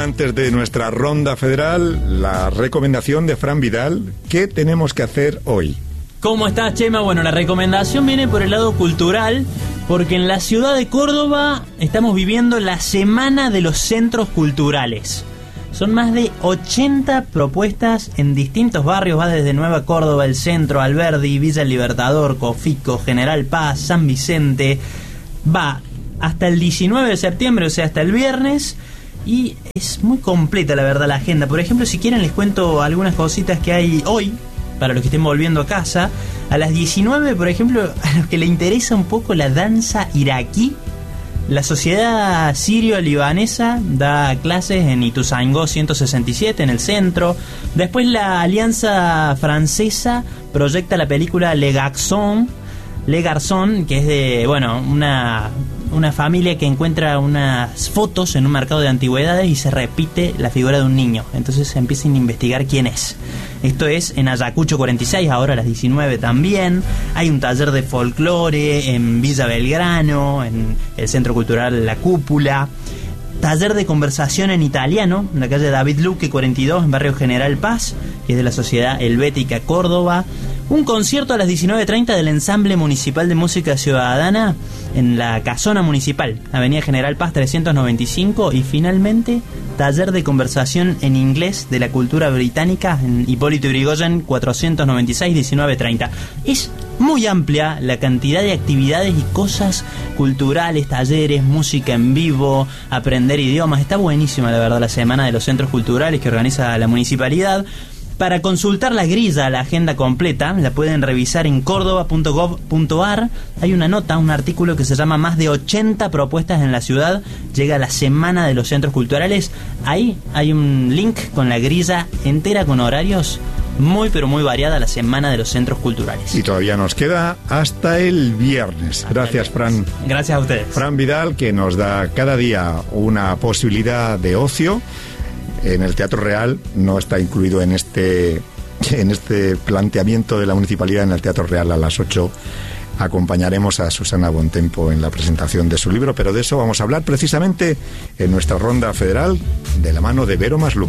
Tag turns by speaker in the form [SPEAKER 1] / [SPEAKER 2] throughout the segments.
[SPEAKER 1] antes de nuestra ronda federal, la recomendación de Fran Vidal. ¿Qué tenemos que hacer hoy?
[SPEAKER 2] ¿Cómo estás, Chema? Bueno, la recomendación viene por el lado cultural, porque en la ciudad de Córdoba estamos viviendo la Semana de los Centros Culturales. Son más de 80 propuestas en distintos barrios, va desde Nueva Córdoba, El Centro, Alberdi, Villa El Libertador, Cofico, General Paz, San Vicente. Va hasta el 19 de septiembre, o sea, hasta el viernes, y es muy completa, la verdad, la agenda. Por ejemplo, si quieren les cuento algunas cositas que hay hoy, para los que estén volviendo a casa. A las 19, por ejemplo, a los que le interesa un poco la danza iraquí, la Sociedad Sirio-Libanesa da clases en Ituzaingó 167, en el centro. Después la Alianza Francesa proyecta la película Le Garçon, que es de, bueno, una familia que encuentra unas fotos en un mercado de antigüedades y se repite la figura de un niño. Entonces se empiezan a investigar quién es. Esto es en Ayacucho 46, ahora a las 19 también. Hay un taller de folclore en Villa Belgrano, en el Centro Cultural La Cúpula. Taller de conversación en italiano en la calle David Luque 42, en barrio General Paz, que es de la Sociedad Helvética Córdoba. Un concierto a las 19:30 del Ensamble Municipal de Música Ciudadana en la Casona Municipal, Avenida General Paz 395. Y finalmente, taller de conversación en inglés de la cultura británica en Hipólito Yrigoyen 496, 19:30. Es muy amplia la cantidad de actividades y cosas culturales, talleres, música en vivo, aprender idiomas. Está buenísima, la verdad, la Semana de los Centros Culturales que organiza la municipalidad. Para consultar la grilla, la agenda completa, la pueden revisar en cordoba.gov.ar. Hay una nota, un artículo que se llama Más de 80 propuestas en la ciudad. Llega la Semana de los Centros Culturales. Ahí hay un link con la grilla entera con horarios muy pero muy variada, la Semana de los Centros Culturales.
[SPEAKER 1] Y todavía nos queda hasta el viernes. Gracias, Fran.
[SPEAKER 2] Gracias a ustedes.
[SPEAKER 1] Fran Vidal, que nos da cada día una posibilidad de ocio. En el Teatro Real no está incluido en este planteamiento de la municipalidad. En el Teatro Real a las 8 acompañaremos a Susana Bontempo en la presentación de su libro, pero de eso vamos a hablar precisamente en nuestra ronda federal de la mano de Vero Maslup.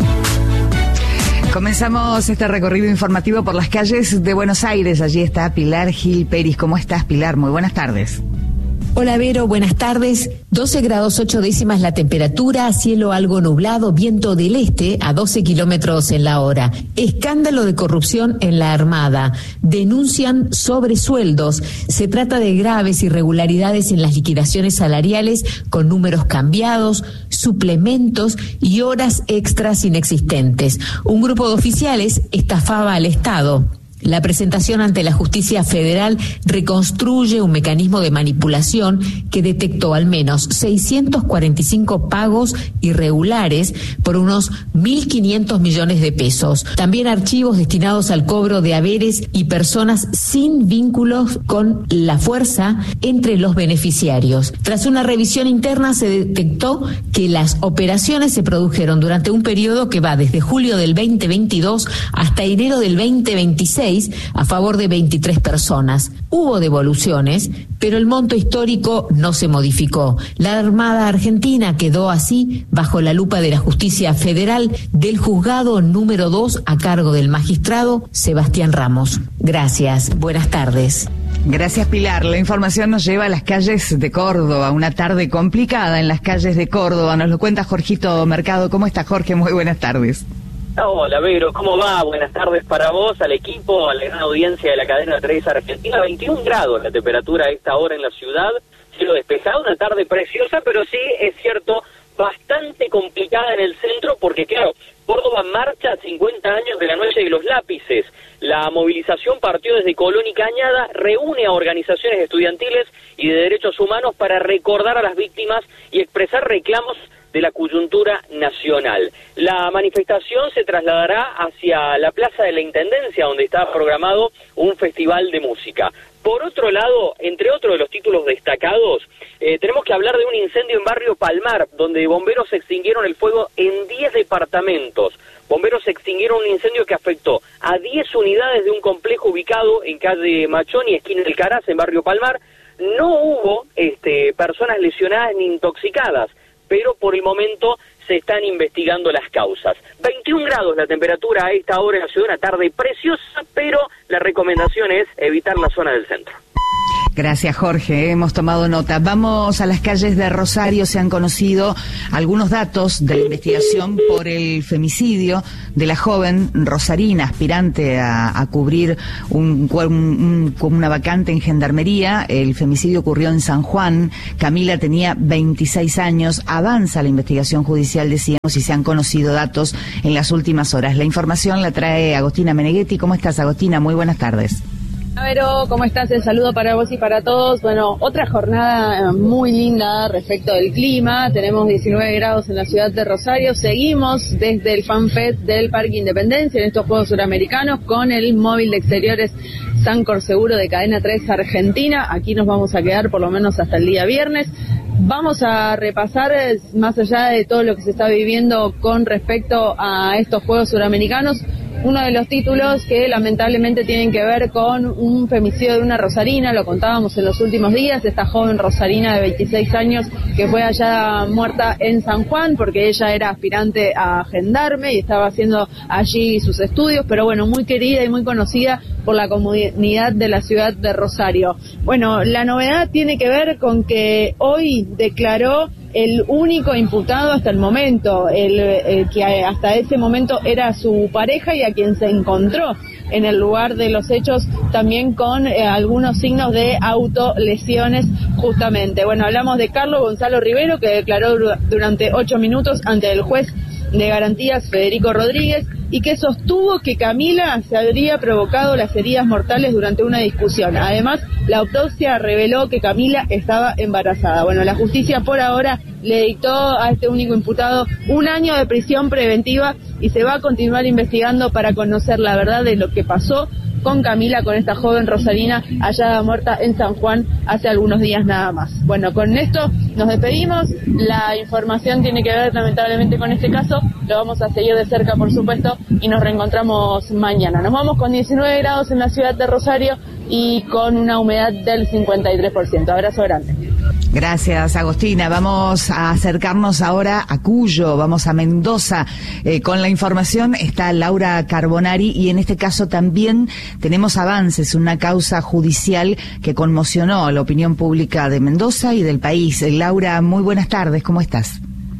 [SPEAKER 3] Comenzamos este recorrido informativo por las calles de Buenos Aires. Allí está Pilar Gil Peris. ¿Cómo estás, Pilar? Muy buenas tardes.
[SPEAKER 4] Hola Vero, buenas tardes. 12 grados 8 décimas la temperatura, cielo algo nublado, viento del este a 12 kilómetros en la hora. Escándalo de corrupción en la Armada. Denuncian sobresueldos. Se trata de graves irregularidades en las liquidaciones salariales con números cambiados, suplementos y horas extras inexistentes. Un grupo de oficiales estafaba al Estado. La presentación ante la Justicia Federal reconstruye un mecanismo de manipulación que detectó al menos 645 pagos irregulares por unos 1.500 millones de pesos. También archivos destinados al cobro de haberes y personas sin vínculos con la fuerza entre los beneficiarios. Tras una revisión interna se detectó que las operaciones se produjeron durante un periodo que va desde julio del 2022 hasta enero del 2026, a favor de 23 personas. Hubo devoluciones, pero el monto histórico no se modificó. La Armada Argentina quedó así bajo la lupa de la Justicia Federal del Juzgado número 2 a cargo del magistrado Sebastián Ramos. Gracias, buenas tardes.
[SPEAKER 3] Gracias, Pilar. La información nos lleva a las calles de Córdoba, una tarde complicada en las calles de Córdoba. Nos lo cuenta Jorgito Mercado. ¿Cómo está, Jorge? Muy buenas tardes.
[SPEAKER 5] Hola, Vero, ¿cómo va? Buenas tardes para vos, al equipo, a la gran audiencia de la cadena 3 Argentina. 21 grados la temperatura a esta hora en la ciudad, cielo despejado, una tarde preciosa, pero sí, es cierto, bastante complicada en el centro, porque claro, Córdoba marcha a 50 años de la Noche de los Lápices. La movilización partió desde Colón y Cañada, reúne a organizaciones estudiantiles y de derechos humanos para recordar a las víctimas y expresar reclamos de la coyuntura nacional. La manifestación se trasladará hacia la Plaza de la Intendencia, donde está programado un festival de música. Por otro lado, entre otros de los títulos destacados, tenemos que hablar de un incendio en Barrio Palmar, donde bomberos extinguieron el fuego en 10 departamentos. Bomberos extinguieron un incendio que afectó a 10 unidades de un complejo ubicado en calle Machón y esquina del Caraz, en Barrio Palmar. No hubo personas lesionadas ni intoxicadas, pero por el momento se están investigando las causas. 21 grados la temperatura a esta hora en la ciudad, una tarde preciosa, pero la recomendación es evitar la zona del centro.
[SPEAKER 3] Gracias, Jorge. Hemos tomado nota. Vamos a las calles de Rosario. Se han conocido algunos datos de la investigación por el femicidio de la joven rosarina, aspirante a cubrir una vacante en Gendarmería. El femicidio ocurrió en San Juan. Camila tenía 26 años. Avanza la investigación judicial, decíamos, y se han conocido datos en las últimas horas. La información la trae Agostina Meneghetti. ¿Cómo estás, Agostina? Muy buenas tardes.
[SPEAKER 6] Vero, ¿cómo estás? El saludo para vos y para todos. Bueno, otra jornada muy linda respecto del clima. Tenemos 19 grados en la ciudad de Rosario. Seguimos desde el FanFest del Parque Independencia en estos Juegos Suramericanos con el móvil de exteriores Sancor Seguro de Cadena 3 Argentina. Aquí nos vamos a quedar por lo menos hasta el día viernes. Vamos a repasar, más allá de todo lo que se está viviendo con respecto a estos Juegos Suramericanos, uno de los títulos que lamentablemente tienen que ver con un femicidio de una rosarina. Lo contábamos en los últimos días, esta joven rosarina de 26 años que fue hallada muerta en San Juan porque ella era aspirante a gendarme y estaba haciendo allí sus estudios, pero bueno, muy querida y muy conocida por la comunidad de la ciudad de Rosario. Bueno, la novedad tiene que ver con que hoy declaró el único imputado hasta el momento, el que hasta ese momento era su pareja y a quien se encontró en el lugar de los hechos también con algunos signos de autolesiones justamente. Bueno, hablamos de Carlos Gonzalo Rivero, que declaró durante 8 minutos ante el juez de garantías Federico Rodríguez y que sostuvo que Camila se habría provocado las heridas mortales durante una discusión. Además, la autopsia reveló que Camila estaba embarazada. Bueno, la justicia por ahora le dictó a este único imputado 1 año de prisión preventiva y se va a continuar investigando para conocer la verdad de lo que pasó con Camila, con esta joven rosarina hallada muerta en San Juan hace algunos días nada más. Bueno, con esto nos despedimos. La información tiene que ver lamentablemente con este caso. Lo vamos a seguir de cerca, por supuesto, y nos reencontramos mañana. Nos vamos con 19 grados en la ciudad de Rosario y con una humedad del 53%. Abrazo grande.
[SPEAKER 3] Gracias, Agostina. Vamos a acercarnos ahora a Cuyo, vamos a Mendoza. Con la información está Laura Carbonari y en este caso también tenemos avances, una causa judicial que conmocionó a la opinión pública de Mendoza y del país. Laura, muy buenas tardes, ¿cómo estás?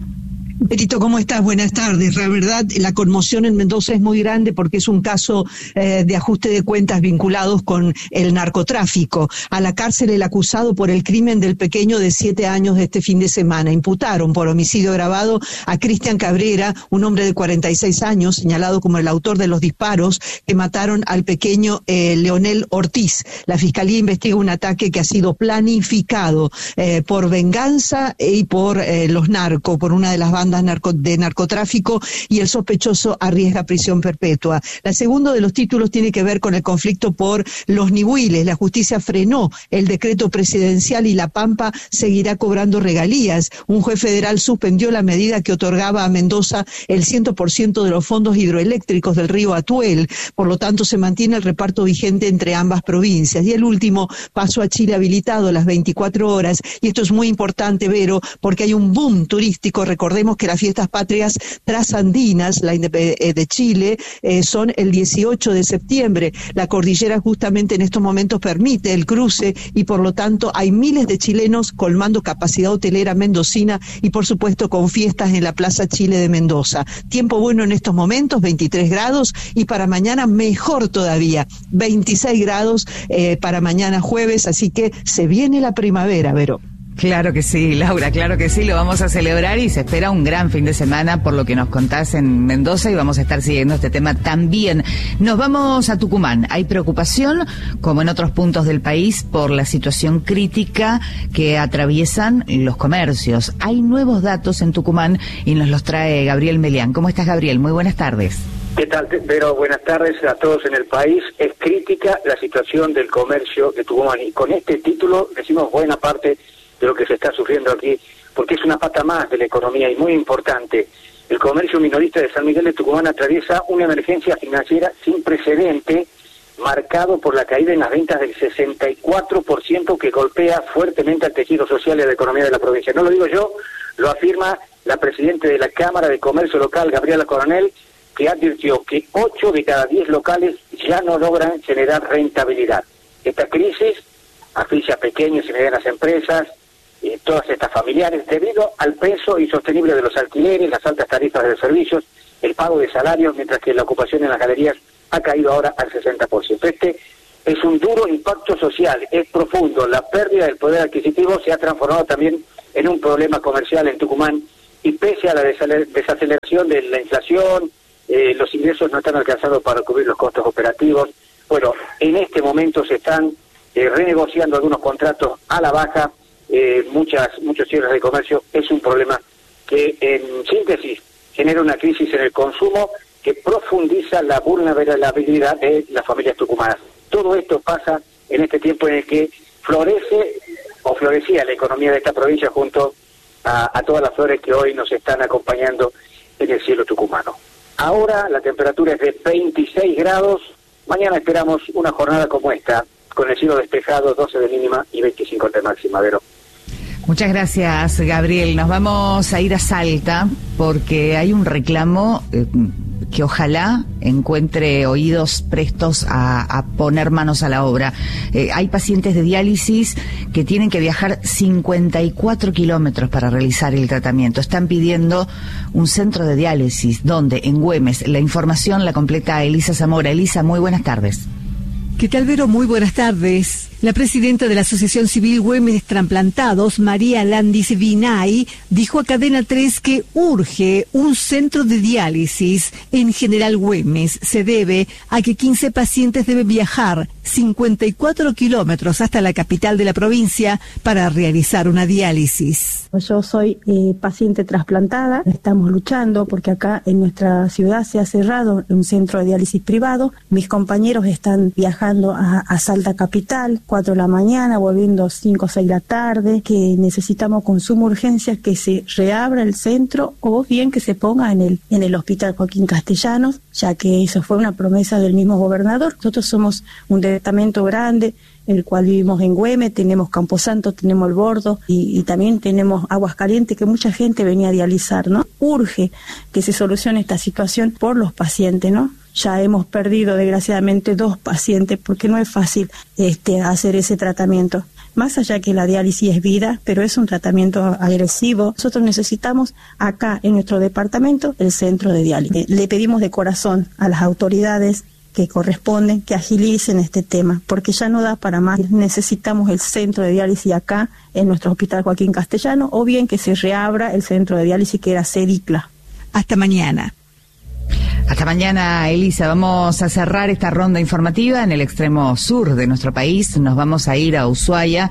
[SPEAKER 7] Perito, ¿cómo estás? Buenas tardes. La verdad, la conmoción en Mendoza es muy grande porque es un caso de ajuste de cuentas vinculados con el narcotráfico. A la cárcel el acusado por el crimen del pequeño de 7 años de este fin de semana. Imputaron por homicidio agravado a Cristian Cabrera, un hombre de 46 años, señalado como el autor de los disparos que mataron al pequeño Leonel Ortiz. La Fiscalía investiga un ataque que ha sido planificado por venganza y por los narcos, por una de las bandas de narcotráfico, y el sospechoso arriesga prisión perpetua. El segundo de los títulos tiene que ver con el conflicto por los nihuiles. La justicia frenó el decreto presidencial y La Pampa seguirá cobrando regalías. Un juez federal suspendió la medida que otorgaba a Mendoza el 100% de los fondos hidroeléctricos del río Atuel. Por lo tanto, se mantiene el reparto vigente entre ambas provincias. Y el último, paso a Chile habilitado las 24 horas. Y esto es muy importante, Vero, porque hay un boom turístico. Recordemos que las fiestas patrias trasandinas de Chile son el 18 de septiembre. La cordillera justamente en estos momentos permite el cruce y por lo tanto hay miles de chilenos colmando capacidad hotelera mendocina y por supuesto con fiestas en la Plaza Chile de Mendoza. Tiempo bueno en estos momentos, 23 grados y para mañana mejor todavía, 26 grados para mañana jueves, así que se viene la primavera, Vero.
[SPEAKER 3] Claro que sí, Laura, claro que sí, lo vamos a celebrar y se espera un gran fin de semana por lo que nos contás en Mendoza y vamos a estar siguiendo este tema también. Nos vamos a Tucumán. Hay preocupación, como en otros puntos del país, por la situación crítica que atraviesan los comercios. Hay nuevos datos en Tucumán y nos los trae Gabriel Melián. ¿Cómo estás, Gabriel? Muy buenas tardes.
[SPEAKER 8] ¿Qué tal, Vero? Buenas tardes a todos en el país. Es crítica la situación del comercio de Tucumán y con este título decimos buena parte de lo que se está sufriendo aquí, porque es una pata más de la economía y muy importante. El comercio minorista de San Miguel de Tucumán atraviesa una emergencia financiera sin precedente, marcado por la caída en las ventas del 64% que golpea fuertemente al tejido social y a la economía de la provincia. No lo digo yo, Lo afirma la presidenta de la Cámara de Comercio Local, Gabriela Coronel, que advirtió que 8 de cada 10 locales ya no logran generar rentabilidad. Esta crisis aflige a pequeñas y medianas empresas, todas estas familiares, debido al peso insostenible de los alquileres, las altas tarifas de los servicios, el pago de salarios, mientras que la ocupación en las galerías ha caído ahora al 60%. Este es un duro impacto social, es profundo. La pérdida del poder adquisitivo se ha transformado también en un problema comercial en Tucumán, y pese a la desaceleración de la inflación, los ingresos no están alcanzando para cubrir los costos operativos. Bueno, en este momento se están renegociando algunos contratos a la baja, muchos cierres de comercio. Es un problema que, en síntesis, genera una crisis en el consumo que profundiza la vulnerabilidad de las familias tucumanas. Todo esto pasa en este tiempo en el que florecía la economía de esta provincia junto a todas las flores que hoy nos están acompañando en el cielo tucumano. Ahora la temperatura es de 26 grados, mañana esperamos una jornada como esta, con el cielo despejado, 12 de mínima y 25 de máxima, Vero.
[SPEAKER 3] Muchas gracias, Gabriel. Nos vamos a ir a Salta porque hay un reclamo que ojalá encuentre oídos prestos a poner manos a la obra. Hay pacientes de diálisis que tienen que viajar 54 kilómetros para realizar el tratamiento. Están pidiendo un centro de diálisis. ¿Dónde? En Güemes. La información la completa Elisa Zamora. Elisa, muy buenas tardes.
[SPEAKER 9] ¿Qué tal, Vero? Muy buenas tardes. La presidenta de la Asociación Civil Güemes Trasplantados, María Landis Vinay, dijo a Cadena 3 que urge un centro de diálisis en General Güemes. Se debe a que 15 pacientes deben viajar 54 kilómetros hasta la capital de la provincia para realizar una diálisis.
[SPEAKER 10] Yo soy paciente trasplantada. Estamos luchando porque acá en nuestra ciudad se ha cerrado un centro de diálisis privado. Mis compañeros están viajando a Salta capital, 4 de la mañana, volviendo 5 o 6 de la tarde, que necesitamos con suma urgencia que se reabra el centro o bien que se ponga en el Hospital Joaquín Castellanos, ya que eso fue una promesa del mismo gobernador. Nosotros somos un departamento grande, el cual vivimos en Güemes, tenemos Camposanto, tenemos El Bordo y también tenemos Aguascalientes, que mucha gente venía a dializar, ¿no? Urge que se solucione esta situación por los pacientes, ¿no? Ya hemos perdido desgraciadamente 2 pacientes porque no es fácil hacer ese tratamiento. Más allá que la diálisis es vida, pero es un tratamiento agresivo. Nosotros necesitamos acá en nuestro departamento el centro de diálisis. Le pedimos de corazón a las autoridades que corresponden que agilicen este tema, porque ya no da para más. Necesitamos el centro de diálisis acá en nuestro Hospital Joaquín Castellano, o bien que se reabra el centro de diálisis que era Cedicla.
[SPEAKER 9] Hasta mañana.
[SPEAKER 3] Hasta mañana, Elisa. Vamos a cerrar esta ronda informativa en el extremo sur de nuestro país. Nos vamos a ir a Ushuaia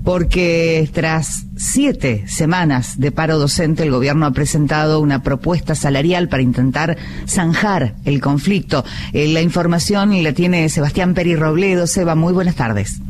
[SPEAKER 3] porque tras 7 semanas de paro docente, el gobierno ha presentado una propuesta salarial para intentar zanjar el conflicto. La información la tiene Sebastián Peri Robledo. Seba, muy buenas tardes.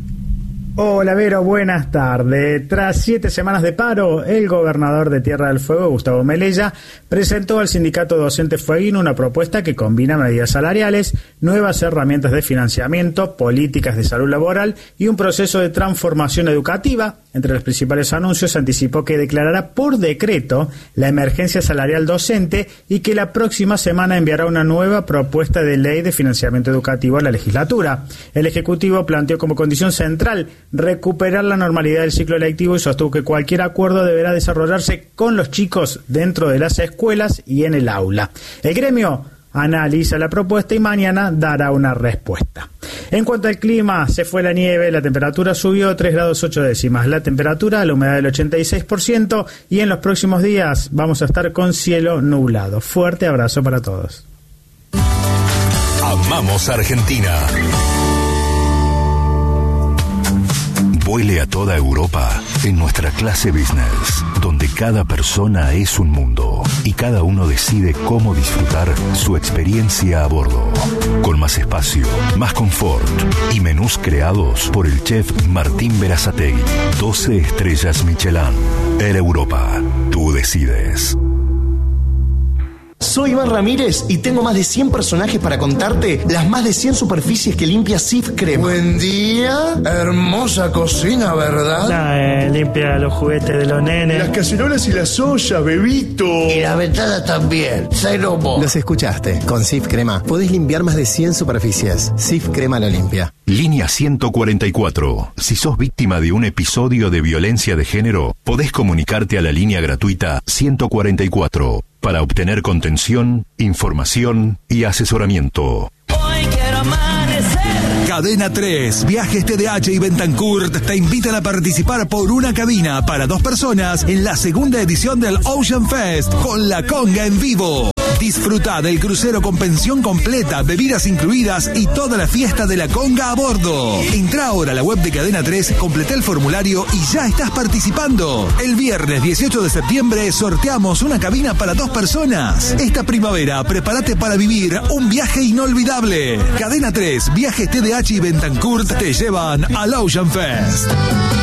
[SPEAKER 11] Hola, Vero, buenas tardes. Tras 7 semanas de paro, el gobernador de Tierra del Fuego, Gustavo Melella, presentó al sindicato docente fueguino una propuesta que combina medidas salariales, nuevas herramientas de financiamiento, políticas de salud laboral y un proceso de transformación educativa. Entre los principales anuncios, anticipó que declarará por decreto la emergencia salarial docente y que la próxima semana enviará una nueva propuesta de ley de financiamiento educativo a la legislatura. El Ejecutivo planteó como condición central recuperar la normalidad del ciclo lectivo y sostuvo que cualquier acuerdo deberá desarrollarse con los chicos dentro de las escuelas y en el aula. El gremio analiza la propuesta y mañana dará una respuesta. En cuanto al clima, se fue la nieve, la temperatura subió 3 grados 8 décimas, la temperatura, la humedad del 86% y en los próximos días vamos a estar con cielo nublado. Fuerte abrazo para todos.
[SPEAKER 12] Amamos Argentina. Vuele a toda Europa en nuestra clase business, donde cada persona es un mundo y cada uno decide cómo disfrutar su experiencia a bordo. Con más espacio, más confort y menús creados por el chef Martín Berazategui. 12 estrellas Michelin. Air Europa, tú decides.
[SPEAKER 13] Soy Iván Ramírez y tengo más de 100 personajes para contarte las más de 100 superficies que limpia Cif Crema.
[SPEAKER 14] Buen día, hermosa cocina, ¿verdad?
[SPEAKER 15] Limpia los juguetes de los nenes.
[SPEAKER 14] Las cacerolas y las ollas, bebito.
[SPEAKER 13] Y la ventana también, Cerobo.
[SPEAKER 16] Los escuchaste, con Cif Crema podés limpiar más de 100 superficies. Cif Crema lo limpia.
[SPEAKER 12] Línea 144. Si sos víctima de un episodio de violencia de género, podés comunicarte a la línea gratuita 144 para obtener contención, información y asesoramiento.
[SPEAKER 17] Hoy quiero amanecer.
[SPEAKER 18] Cadena 3, Viajes TDH y Bentancurt te invitan a participar por una cabina para 2 personas en la segunda edición del Ocean Fest con la conga en vivo. Disfruta del crucero con pensión completa, bebidas incluidas y toda la fiesta de la conga a bordo. Entra ahora a la web de Cadena 3, completa el formulario y ya estás participando. El viernes 18 de septiembre sorteamos una cabina para 2 personas. Esta primavera prepárate para vivir un viaje inolvidable. Cadena 3, Viajes TDH y Bentancurt te llevan al Ocean Fest.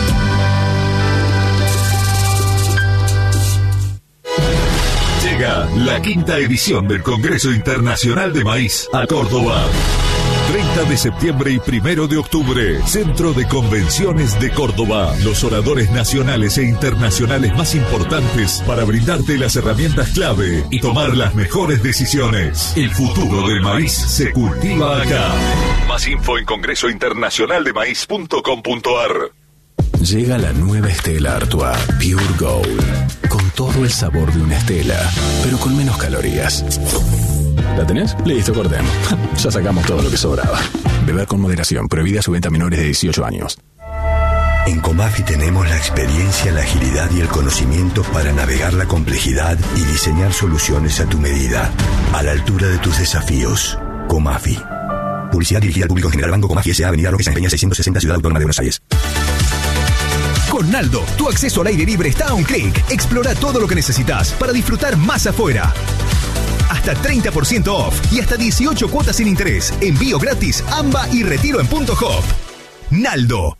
[SPEAKER 12] Llega la 5ª edición del Congreso Internacional de Maíz a Córdoba. 30 de septiembre y 1 de octubre, Centro de Convenciones de Córdoba. Los oradores nacionales e internacionales más importantes para brindarte las herramientas clave y tomar las mejores decisiones. El futuro del maíz se cultiva acá. Más info en congresointernacionaldemaíz.com.ar.
[SPEAKER 19] Llega la nueva Stella Artois Pure Gold, con todo el sabor de una Stella, pero con menos calorías. ¿La tenés? Listo, cortemos. Ya sacamos todo lo que sobraba. Beber con moderación, prohibida su venta a menores de 18 años.
[SPEAKER 20] En Comafi tenemos la experiencia, la agilidad y el conocimiento para navegar la complejidad y diseñar soluciones a tu medida, a la altura de tus desafíos. Comafi. Publicidad dirigida al público en general. Banco Comafi S.A. Avenida Roque San Peña 660, Ciudad Autónoma de Buenos Aires.
[SPEAKER 21] Con Naldo, tu acceso al aire libre está a un clic. Explora todo lo que necesitas para disfrutar más afuera. Hasta 30% off y hasta 18 cuotas sin interés. Envío gratis, AMBA y retiro en Punto Hop. Naldo.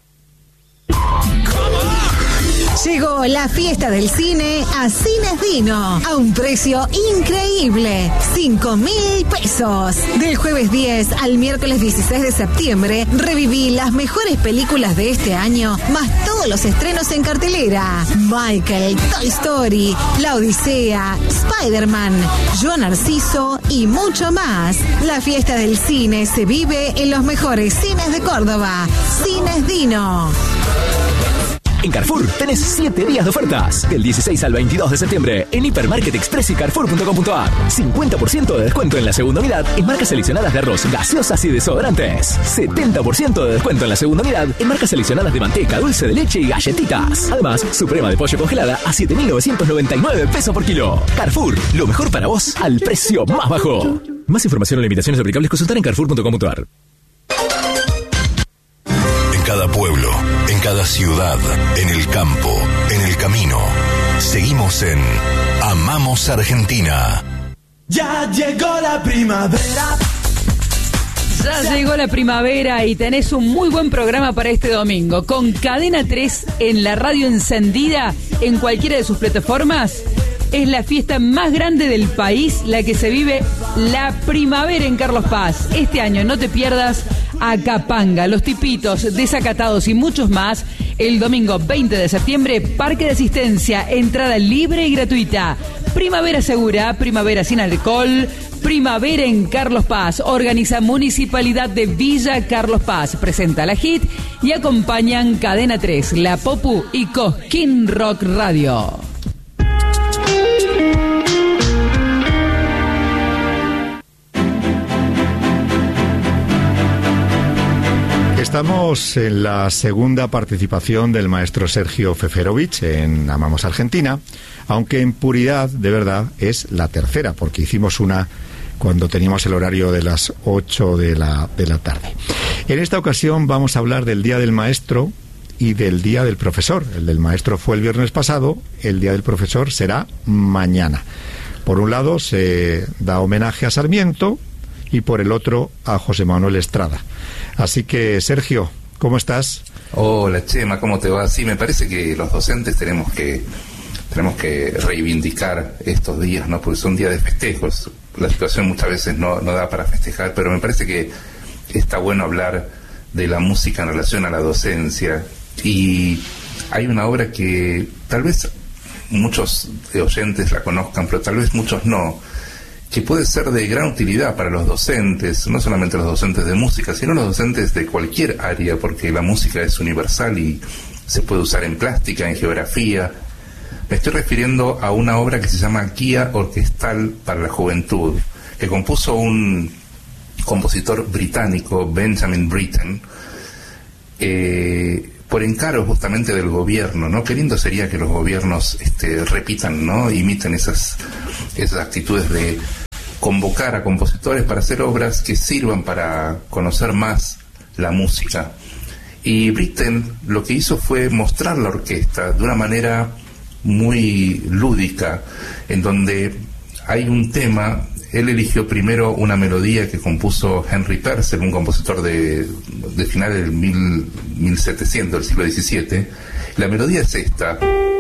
[SPEAKER 4] Llegó la fiesta del cine a Cines Dino a un precio increíble, 5.000 pesos. Del jueves 10 al miércoles 16 de septiembre, reviví las mejores películas de este año, más todos los estrenos en cartelera. Michael, Toy Story, La Odisea, Spider-Man, Yo Narciso y mucho más. La fiesta del cine se vive en los mejores cines de Córdoba. Cines Dino.
[SPEAKER 22] En Carrefour tenés 7 días de ofertas. Del 16 al 22 de septiembre en Hipermarket Express y Carrefour.com.ar. 50% de descuento en la segunda unidad en marcas seleccionadas de arroz, gaseosas y desodorantes. 70% de descuento en la segunda unidad en marcas seleccionadas de manteca, dulce de leche y galletitas. Además, suprema de pollo congelada a 7.999 pesos por kilo. Carrefour, lo mejor para vos al precio más bajo. Más información o limitaciones aplicables consultar en Carrefour.com.ar.
[SPEAKER 12] En cada pueblo, en cada ciudad, en el campo, en el camino. Seguimos en Amamos Argentina.
[SPEAKER 17] Ya llegó la primavera.
[SPEAKER 23] Ya llegó la primavera y tenés un muy buen programa para este domingo. Con Cadena 3 en la radio encendida en cualquiera de sus plataformas. Es la fiesta más grande del país, la que se vive la primavera en Carlos Paz. Este año no te pierdas a Capanga, Los Tipitos, Desacatados y muchos más. El domingo 20 de septiembre, Parque de Asistencia, entrada libre y gratuita. Primavera segura, primavera sin alcohol, primavera en Carlos Paz. Organiza Municipalidad de Villa Carlos Paz. Presenta la HIT y acompañan Cadena 3, La Popu y Cosquín Rock Radio.
[SPEAKER 1] Estamos en la segunda participación del maestro Sergio Feferovich en Amamos Argentina, aunque en puridad, de verdad, es la tercera, porque hicimos una cuando teníamos el horario de las 8 de la tarde. En esta ocasión vamos a hablar del Día del Maestro y del Día del Profesor. El del Maestro fue el viernes pasado, el Día del Profesor será mañana. Por un lado se da homenaje a Sarmiento y por el otro a José Manuel Estrada. Así que, Sergio, ¿cómo estás?
[SPEAKER 24] Hola, Chema, ¿cómo te va? Sí, me parece que los docentes tenemos que
[SPEAKER 2] tenemos que reivindicar estos días, ¿no? Porque son días de festejos. La situación muchas veces no da para festejar, pero me parece que está bueno hablar de la música en relación a la docencia. Y hay una obra que tal vez muchos de oyentes la conozcan, pero tal vez muchos no, que puede ser de gran utilidad para los docentes, no solamente los docentes de música, sino los docentes de cualquier área, porque la música es universal y se puede usar en plástica, en geografía. Me estoy refiriendo a una obra que se llama Guía Orquestal para la Juventud, que compuso un compositor británico, Benjamin Britten, por encargo justamente del gobierno, ¿no? Qué lindo sería que los gobiernos repitan, ¿no? Imiten esas actitudes de convocar a compositores para hacer obras que sirvan para conocer más la música. Y Britten lo que hizo fue mostrar la orquesta de una manera muy lúdica, en donde hay un tema. Él eligió primero una melodía que compuso Henry Purcell, un compositor de finales del 1700, del siglo XVII. La melodía es esta.